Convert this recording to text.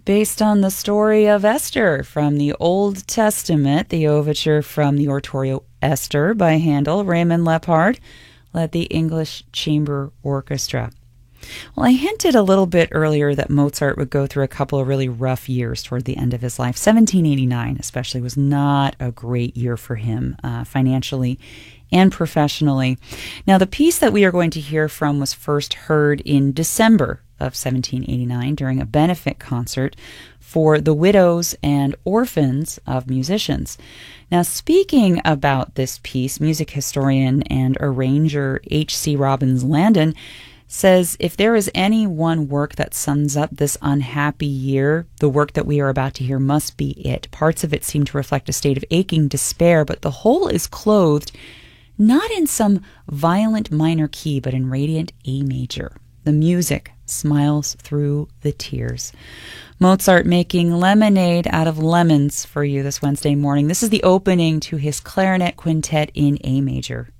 based on the story of Esther from the Old Testament, the overture from the oratorio Esther by Handel. Raymond Lepard led the English Chamber Orchestra. Well, I hinted a little bit earlier that Mozart would go through a couple of really rough years toward the end of his life. 1789 especially was not a great year for him financially and professionally. Now, the piece that we are going to hear from was first heard in December of 1789 during a benefit concert for the widows and orphans of musicians. Now, speaking about this piece, music historian and arranger H.C. Robbins Landon says, if there is any one work that sums up this unhappy year, the work that we are about to hear must be it. Parts of it seem to reflect a state of aching despair, but the whole is clothed not in some violent minor key, but in radiant A major. The music smiles through the tears. Mozart making lemonade out of lemons for you this Wednesday morning. This is the opening to his clarinet quintet in A major.